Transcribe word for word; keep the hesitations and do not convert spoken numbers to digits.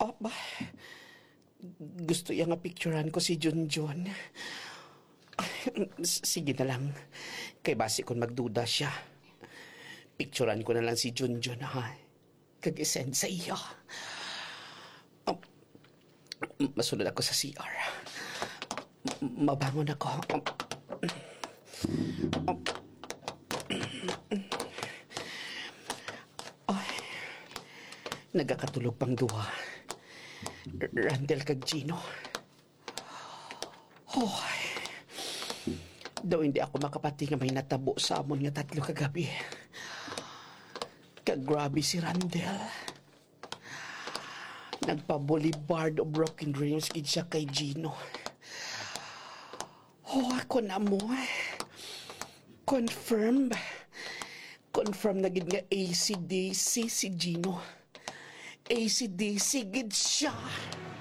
Oh, ba? Gusto iya nga picturean ko si Junjun. S- Sige na lang. Kay basi kung magduda siya. Picturean ko na lang si Junjun, ha? Kag-isend sa iya. Oh, masunod ako sa C R. M- Mabangon ako. Oh, ay, nagakatulog pang duha. R- Randall kag Gino. Oh, daw hindi ako makapati nga may natabo sa amon nga tatlo kagabi. Kag grabe si Randall. Nagpa-boulevard o broken dreams gid siya kay Gino. Oh, ako na mo. Confirm. Confirm na gid nga A C D C si Gino. A C D C gid siya.